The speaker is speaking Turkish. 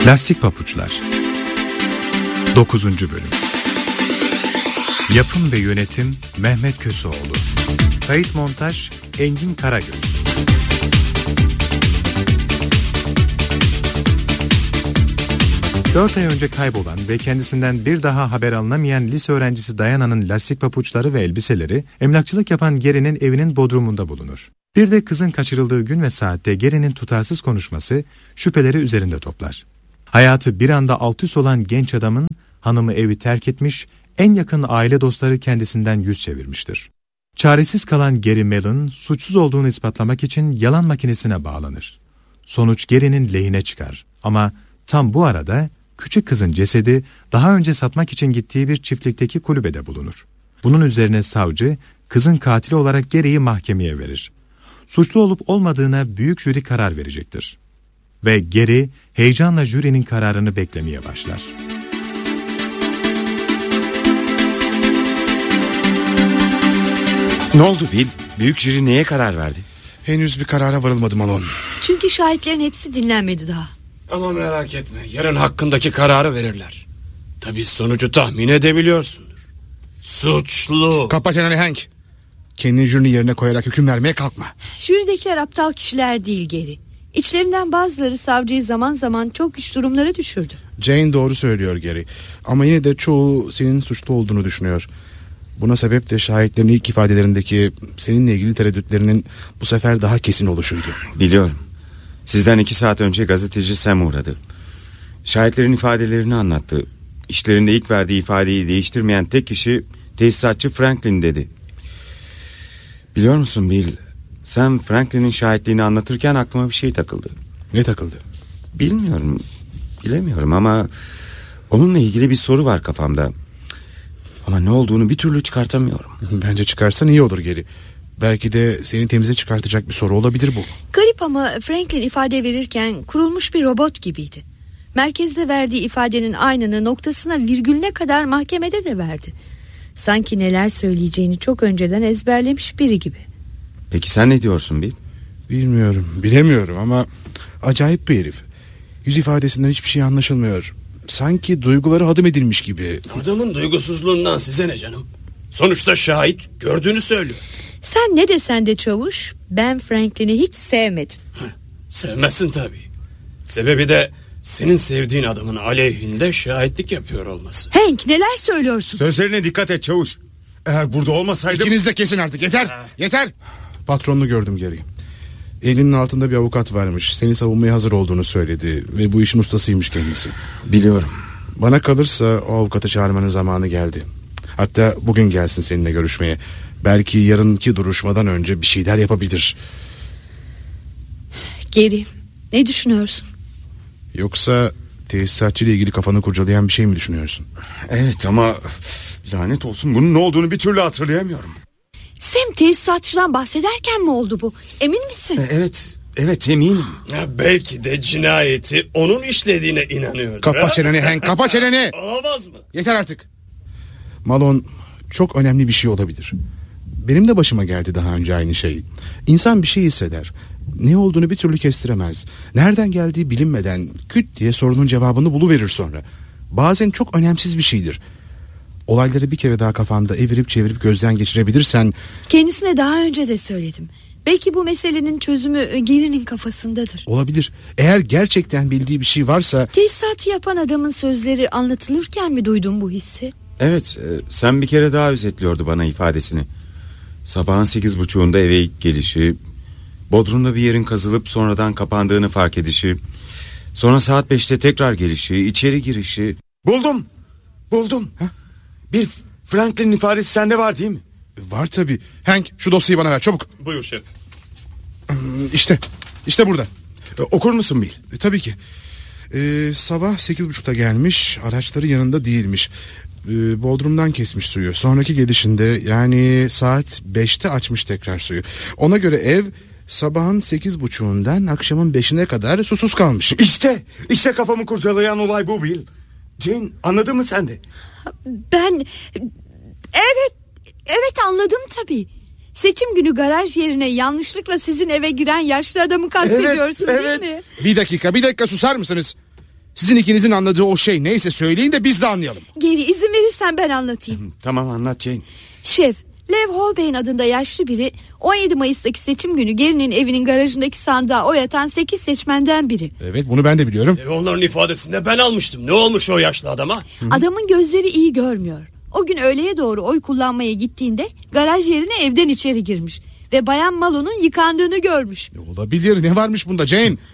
Lastik Papuçlar 9. Bölüm. Yapım ve yönetim Mehmet Köseoğlu. Kayıt montaj Engin Karagöz. Dört ay önce kaybolan ve kendisinden bir daha haber alınamayan lise öğrencisi Diana'nın lastik papuçları ve elbiseleri emlakçılık yapan Gary'nin evinin bodrumunda bulunur. Bir de kızın kaçırıldığı gün ve saatte Gary'nin tutarsız konuşması şüpheleri üzerinde toplar. Hayatı bir anda alt üst olan genç adamın hanımı evi terk etmiş, en yakın aile dostları kendisinden yüz çevirmiştir. Çaresiz kalan Gary Mellon suçsuz olduğunu ispatlamak için yalan makinesine bağlanır. Sonuç Gary'nin lehine çıkar ama tam bu arada küçük kızın cesedi daha önce satmak için gittiği bir çiftlikteki kulübede bulunur. Bunun üzerine savcı kızın katili olarak Gary'yi mahkemeye verir. Suçlu olup olmadığına büyük jüri karar verecektir. Ve Gary heyecanla jürinin kararını beklemeye başlar. Ne oldu Bill? Büyük jüri neye karar verdi? Henüz bir karara varılmadı Malone. Çünkü şahitlerin hepsi dinlenmedi daha. Ama merak etme, yarın hakkındaki kararı verirler. Tabii sonucu tahmin edebiliyorsundur. Suçlu. Kapa çeneni Hank. Kendini jürinin yerine koyarak hüküm vermeye kalkma. Jüridekiler aptal kişiler değil Gary. İçlerinden bazıları savcıyı zaman zaman çok güç durumlara düşürdü. Jane doğru söylüyor Gary. Ama yine de çoğu senin suçlu olduğunu düşünüyor. Buna sebep de şahitlerin ilk ifadelerindeki seninle ilgili tereddütlerinin bu sefer daha kesin oluşuydu. Biliyorum. Sizden 2 saat önce gazeteci Sam uğradı. Şahitlerin ifadelerini anlattı. İşlerinde ilk verdiği ifadeyi değiştirmeyen tek kişi tesisatçı Franklin dedi. Biliyor musun Bill, Sam Franklin'in şahitliğini anlatırken aklıma bir şey takıldı. Ne takıldı? Bilemiyorum ama onunla ilgili bir soru var kafamda. Ama ne olduğunu bir türlü çıkartamıyorum. Bence çıkarsan iyi olur Gary. Belki de seni temize çıkartacak bir soru olabilir bu. Garip ama Franklin ifade verirken kurulmuş bir robot gibiydi. Merkezde verdiği ifadenin aynını noktasına virgülüne kadar mahkemede de verdi. Sanki neler söyleyeceğini çok önceden ezberlemiş biri gibi. Peki sen ne diyorsun Bill? Bilemiyorum ama acayip bir herif. Yüz ifadesinden hiçbir şey anlaşılmıyor. Sanki duyguları hadım edilmiş gibi. Adamın duygusuzluğundan size ne canım? Sonuçta şahit gördüğünü söylüyor. Sen ne desen de çavuş, ben Franklin'i hiç sevmedim. Sevmezsin tabii. Sebebi de senin sevdiğin adamın aleyhinde şahitlik yapıyor olması. Hank, neler söylüyorsun? Sözlerine dikkat et çavuş. Eğer burada olmasaydım... İkiniz de kesin artık, yeter. Yeter. Patronunu gördüm Gary. Elinin altında bir avukat varmış. Seni savunmaya hazır olduğunu söyledi. Ve bu işin ustasıymış kendisi. Biliyorum. Bana kalırsa o avukatı çağırmanın zamanı geldi. Hatta bugün gelsin seninle görüşmeye. Belki yarınki duruşmadan önce bir şeyler yapabilir. Gary, ne düşünüyorsun? Yoksa tesisatçı ile ilgili kafanı kurcalayan bir şey mi düşünüyorsun? Evet ama lanet olsun bunun ne olduğunu bir türlü hatırlayamıyorum. Sam tesisatçıdan bahsederken mi oldu bu? Emin misin? Evet eminim. Belki de cinayeti onun işlediğine inanıyordur. Kapa çeneni Hank, kapa çeneni. Olamaz mı? Yeter artık. Malone, çok önemli bir şey olabilir. Benim de başıma geldi daha önce aynı şey. İnsan bir şey hisseder. Ne olduğunu bir türlü kestiremez. Nereden geldiği bilinmeden küt diye sorunun cevabını buluverir sonra. Bazen çok önemsiz bir şeydir. Olayları bir kere daha kafanda evirip çevirip gözden geçirebilirsen... Kendisine daha önce de söyledim. Belki bu meselenin çözümü Gary'nin kafasındadır. Olabilir. Eğer gerçekten bildiği bir şey varsa... Tesisatı yapan adamın sözleri anlatılırken mi duydun bu hissi? Evet, sen bir kere daha özetliyordu bana ifadesini. Sabahın 8.30'unda eve ilk gelişi, bodrumda bir yerin kazılıp sonradan kapandığını fark edişi, sonra saat 5'te tekrar gelişi, içeri girişi... Buldum. Ha? Bir Franklin'in ifadesi sende var değil mi? Var tabii. Hank, şu dosyayı bana ver çabuk. Buyur şef. İşte burada. Okur musun Bill? Tabii ki. Sabah 8.30'da gelmiş, araçları yanında değilmiş. Bodrumdan kesmiş suyu. Sonraki gelişinde yani saat 5'te açmış tekrar suyu. Ona göre ev sabahın 8.30'undan akşamın 5'ine kadar susuz kalmış. İşte kafamı kurcalayan olay bu Bill. Jane, anladın mı sen de? Ben... Evet anladım tabii. Seçim günü garaj yerine yanlışlıkla sizin eve giren yaşlı adamı kastediyorsun değil mi? Bir dakika susar mısınız? Sizin ikinizin anladığı o şey neyse söyleyin de biz de anlayalım. Geri izin verirsen ben anlatayım. Tamam, anlat Jane. Şef, Lev Holbein adında yaşlı biri 17 Mayıs'taki seçim günü Gary'nin evinin garajındaki sandığa oy atan 8 seçmenden biri. Evet, bunu ben de biliyorum. Onların ifadesinde ben almıştım. Ne olmuş o yaşlı adama? Adamın gözleri iyi görmüyor. O gün öğleye doğru oy kullanmaya gittiğinde garaj yerine evden içeri girmiş ve Bayan Malo'nun yıkandığını görmüş. Olabilir, ne varmış bunda Jane?